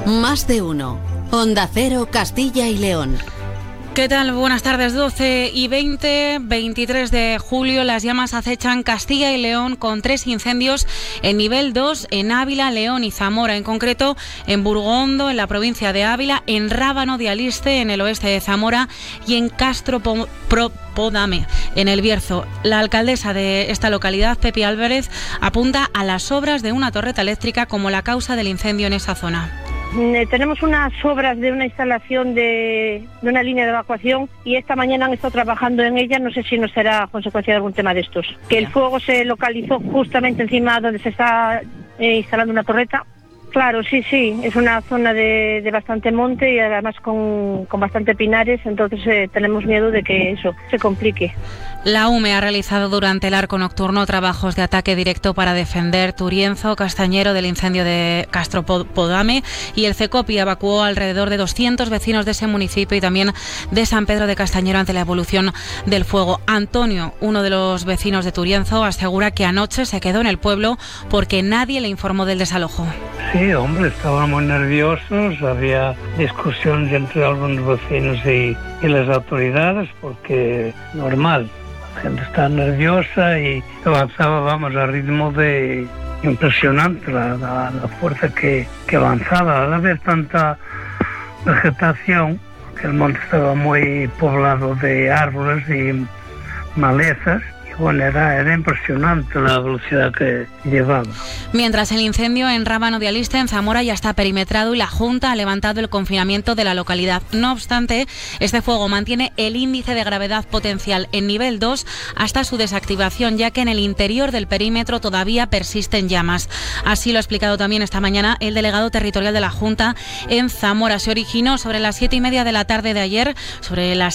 Más de uno. Onda Cero, Castilla y León. ¿Qué tal? Buenas tardes, 12:20, 23 de julio. Las llamas acechan Castilla y León con 3 incendios en nivel 2 en Ávila, León y Zamora. En concreto, en Burgondo, en la provincia de Ávila, en Rábano de Aliste, en el oeste de Zamora, y en Castro Podame, en El Bierzo. La alcaldesa de esta localidad, Pepi Álvarez, apunta a las obras de una torreta eléctrica como la causa del incendio en esa zona. Tenemos unas obras de una instalación de una línea de evacuación y esta mañana han estado trabajando en ella. No sé si no será consecuencia de algún tema de estos. Que el fuego se localizó justamente encima donde se está instalando una torreta. Claro, sí, es una zona de bastante monte y además con bastante pinares, entonces tenemos miedo de que eso se complique. La UME ha realizado durante el arco nocturno trabajos de ataque directo para defender Turienzo, Castañero, del incendio de Castro Podame, y el CECOPI evacuó alrededor de 200 vecinos de ese municipio y también de San Pedro de Castañero ante la evolución del fuego. Antonio, uno de los vecinos de Turienzo, asegura que anoche se quedó en el pueblo porque nadie le informó del desalojo. Sí, hombre, estábamos nerviosos, había discusiones entre algunos vecinos y las autoridades porque normal. La gente está nerviosa y avanzaba, vamos, a ritmo de impresionante la fuerza que avanzaba. Al haber tanta vegetación, que el monte estaba muy poblado de árboles y malezas, bueno, era impresionante la velocidad que llevaba. Mientras el incendio en Rábano de Aliste, en Zamora, ya está perimetrado y la Junta ha levantado el confinamiento de la localidad. No obstante, este fuego mantiene el índice de gravedad potencial en nivel 2 hasta su desactivación, ya que en el interior del perímetro todavía persisten llamas. Así lo ha explicado también esta mañana el delegado territorial de la Junta en Zamora. Se originó sobre las 7:30 de la tarde de ayer, sobre las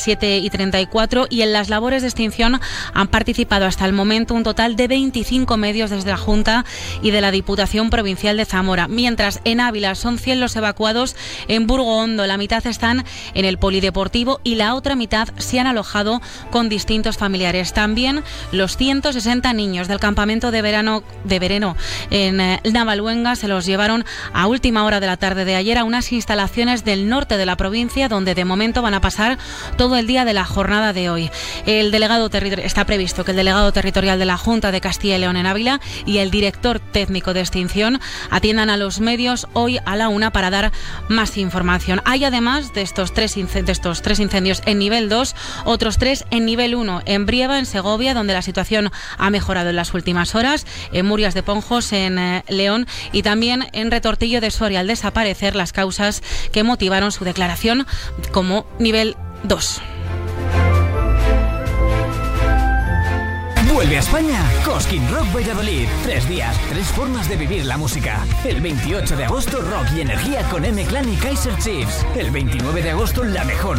7:34, y en las labores de extinción han participado hasta el momento un total de 25 medios desde la Junta y de la Diputación Provincial de Zamora. Mientras en Ávila son 100 los evacuados, en Burgondo la mitad están en el polideportivo y la otra mitad se han alojado con distintos familiares. También los 160 niños del campamento de verano en Navaluenga se los llevaron a última hora de la tarde de ayer a unas instalaciones del norte de la provincia, donde de momento van a pasar todo el día de la jornada de hoy. Está previsto que el delegado territorial de la Junta de Castilla y León en Ávila y el director técnico de extinción atiendan a los medios hoy a la 1 para dar más información. Hay, además de estos tres incendios en nivel 2, otros 3 en nivel 1, en Brieva, en Segovia, donde la situación ha mejorado en las últimas horas, en Murias de Ponjos, en León, y también en Retortillo de Soria, al desaparecer las causas que motivaron su declaración como nivel 2. Vuelve a España Cosquín Rock Valladolid. 3 días, 3 formas de vivir la música. El 28 de agosto, rock y energía con M-Clan y Kaiser Chiefs. El 29 de agosto, la mejor